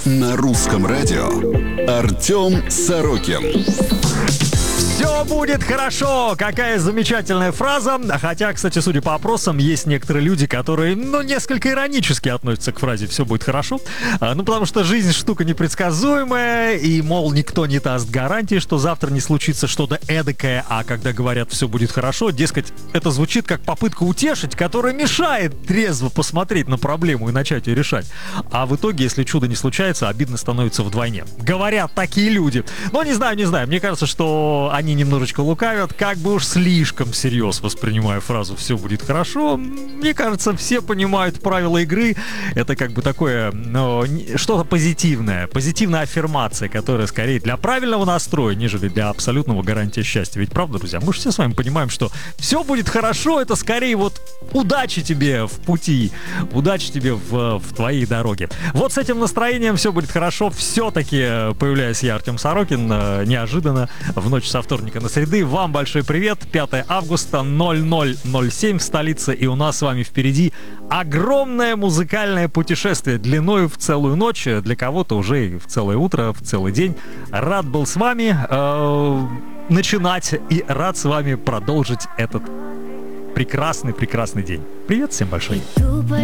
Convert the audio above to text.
На русском радио Артем Сорокин. Все будет хорошо! Какая замечательная фраза. Хотя, кстати, судя по опросам, есть некоторые люди, которые, несколько иронически относятся к фразе «все будет хорошо». Потому что жизнь штука непредсказуемая, и, мол, никто не даст гарантии, что завтра не случится что-то эдакое, а когда говорят «все будет хорошо», дескать, это звучит как попытка утешить, которая мешает трезво посмотреть на проблему и начать ее решать. А в итоге, если чудо не случается, обидно становится вдвойне. Говорят такие люди. Но не знаю. Мне кажется, что они немножечко лукавят, как бы уж слишком всерьез воспринимая фразу «все будет хорошо». Мне кажется, все понимают правила игры. Это как бы такое, что-то позитивное. Позитивная аффирмация, которая скорее для правильного настроя, нежели для абсолютного гарантии счастья. Ведь правда, друзья? Мы же все с вами понимаем, что все будет хорошо, это скорее удачи тебе в пути, удачи тебе в твоей дороге. Вот с этим настроением «все будет хорошо» все-таки появляюсь я, Артем Сорокин, неожиданно в ночь со вторника на среду. Вам большой привет. 5 августа, 00:07 в столице. И у нас с вами впереди огромное музыкальное путешествие длиною в целую ночь. Для кого-то уже и в целое утро, в целый день. Рад был с вами начинать и рад с вами продолжить этот прекрасный день. Привет всем большой.